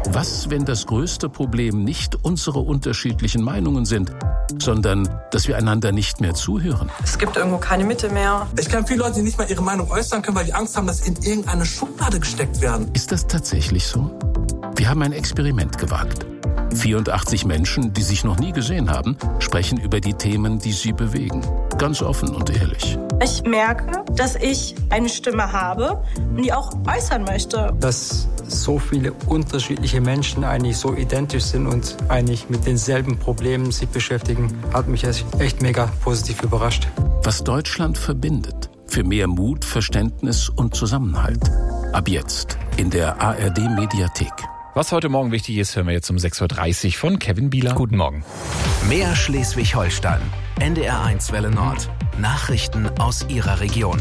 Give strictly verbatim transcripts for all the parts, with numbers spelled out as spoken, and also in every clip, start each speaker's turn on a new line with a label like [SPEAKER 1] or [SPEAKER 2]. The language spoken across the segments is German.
[SPEAKER 1] Was, wenn das größte Problem nicht unsere unterschiedlichen Meinungen sind, sondern dass wir einander nicht mehr zuhören?
[SPEAKER 2] Es gibt irgendwo keine Mitte mehr.
[SPEAKER 3] Ich kenne viele Leute, die nicht mal ihre Meinung äußern können, weil die Angst haben, dass sie in irgendeine Schublade gesteckt werden.
[SPEAKER 1] Ist das tatsächlich so? Wir haben ein Experiment gewagt. vierundachtzig Menschen, die sich noch nie gesehen haben, sprechen über die Themen, die sie bewegen. Ganz offen und ehrlich.
[SPEAKER 4] Ich merke, dass ich eine Stimme habe und die auch äußern möchte.
[SPEAKER 5] Dass so viele unterschiedliche Menschen eigentlich so identisch sind und eigentlich mit denselben Problemen sich beschäftigen, hat mich echt mega positiv überrascht.
[SPEAKER 1] Was Deutschland verbindet. Für mehr Mut, Verständnis und Zusammenhalt. Ab jetzt in der A R D-Mediathek.
[SPEAKER 6] Was heute Morgen wichtig ist, hören wir jetzt um sechs Uhr dreißig von Kevin Bieler.
[SPEAKER 7] Guten Morgen. Mehr Schleswig-Holstein. N D R eins Welle Nord. Nachrichten aus Ihrer Region.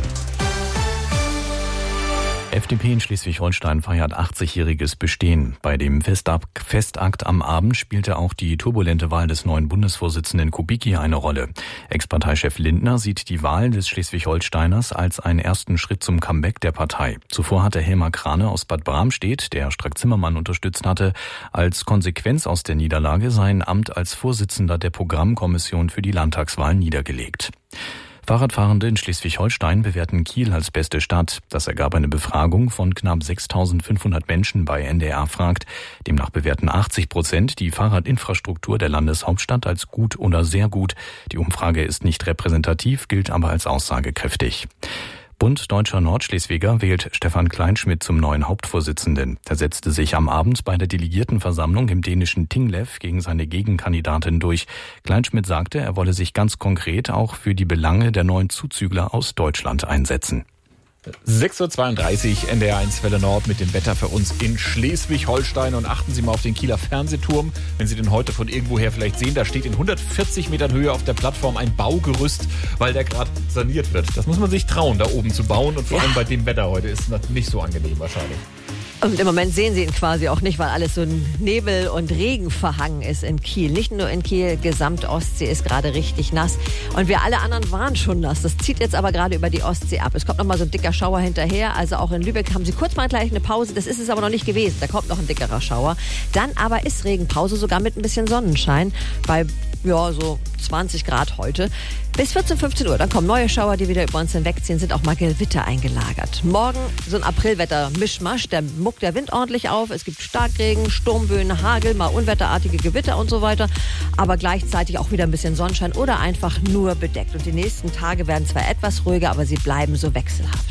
[SPEAKER 8] F D P in Schleswig-Holstein feiert achtzigjähriges Bestehen. Bei dem Festakt, Festakt am Abend spielte auch die turbulente Wahl des neuen Bundesvorsitzenden Kubicki eine Rolle. Ex-Parteichef Lindner sieht die Wahl des Schleswig-Holsteiners als einen ersten Schritt zum Comeback der Partei. Zuvor hatte Helmar Krane aus Bad Bramstedt, der Strack-Zimmermann unterstützt hatte, als Konsequenz aus der Niederlage sein Amt als Vorsitzender der Programmkommission für die Landtagswahl niedergelegt. Fahrradfahrende in Schleswig-Holstein bewerten Kiel als beste Stadt. Das ergab eine Befragung von knapp sechstausendfünfhundert Menschen bei N D R fragt. Demnach bewerten achtzig Prozent die Fahrradinfrastruktur der Landeshauptstadt als gut oder sehr gut. Die Umfrage ist nicht repräsentativ, gilt aber als aussagekräftig. Bund Deutscher Nordschleswiger wählt Stefan Kleinschmidt zum neuen Hauptvorsitzenden. Er setzte sich am Abend bei der Delegiertenversammlung im dänischen Tinglev gegen seine Gegenkandidatin durch. Kleinschmidt sagte, er wolle sich ganz konkret auch für die Belange der neuen Zuzügler aus Deutschland einsetzen.
[SPEAKER 6] sechs Uhr zweiunddreißig, N D R eins Welle Nord mit dem Wetter für uns in Schleswig-Holstein. Und achten Sie mal auf den Kieler Fernsehturm. Wenn Sie den heute von irgendwoher vielleicht sehen, da steht in hundertvierzig Metern Höhe auf der Plattform ein Baugerüst, weil der gerade saniert wird. Das muss man sich trauen, da oben zu bauen. Und vor allem bei dem Wetter heute ist das nicht so angenehm wahrscheinlich.
[SPEAKER 9] Und im Moment sehen Sie ihn quasi auch nicht, weil alles so ein Nebel und Regen verhangen ist in Kiel. Nicht nur in Kiel, gesamt Ostsee ist gerade richtig nass. Und wir alle anderen waren schon nass. Das zieht jetzt aber gerade über die Ostsee ab. Es kommt noch mal so ein dicker Schauer hinterher. Also auch in Lübeck haben Sie kurz mal gleich eine Pause. Das ist es aber noch nicht gewesen. Da kommt noch ein dickerer Schauer. Dann aber ist Regenpause, sogar mit ein bisschen Sonnenschein. Bei ja, so zwanzig Grad heute. Bis vierzehn, fünfzehn Uhr, dann kommen neue Schauer, die wieder über uns hinwegziehen, sind auch mal Gewitter eingelagert. Morgen so ein Aprilwetter-Mischmasch, da muckt der Wind ordentlich auf. Es gibt Starkregen, Sturmböen, Hagel, mal unwetterartige Gewitter und so weiter. Aber gleichzeitig auch wieder ein bisschen Sonnenschein oder einfach nur bedeckt. Und die nächsten Tage werden zwar etwas ruhiger, aber sie bleiben so wechselhaft.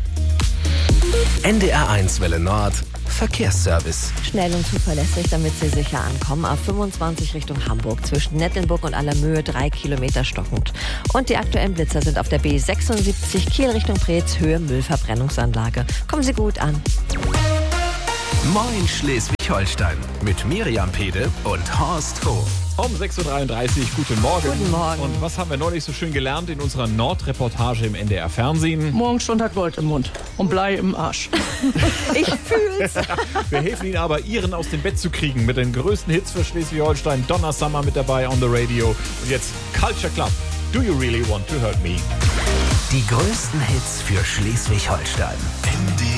[SPEAKER 7] N D R eins Welle Nord. Verkehrsservice.
[SPEAKER 9] Schnell und zuverlässig, damit Sie sicher ankommen. A fünfundzwanzig Richtung Hamburg. Zwischen Nettelnburg und Allermöhe drei Kilometer stockend. Und die aktuellen Blitzer sind auf der B sechsundsiebzig Kiel Richtung Preetz, Höhe Müllverbrennungsanlage. Kommen Sie gut an.
[SPEAKER 7] Moin Schleswig-Holstein mit Miriam Pede und Horst Hof.
[SPEAKER 6] Um sechs Uhr dreiunddreißig, guten Morgen.
[SPEAKER 9] Guten Morgen.
[SPEAKER 6] Und was haben wir neulich so schön gelernt in unserer Nordreportage im N D R Fernsehen?
[SPEAKER 10] Morgenstund hat Gold im Mund und Blei im Arsch.
[SPEAKER 9] Ich fühl's.
[SPEAKER 6] Wir helfen Ihnen aber, Ihren aus dem Bett zu kriegen mit den größten Hits für Schleswig-Holstein. Donna Summer mit dabei on the radio. Und jetzt Culture Club. Do you really want to hurt me?
[SPEAKER 7] Die größten Hits für Schleswig-Holstein.
[SPEAKER 11] N D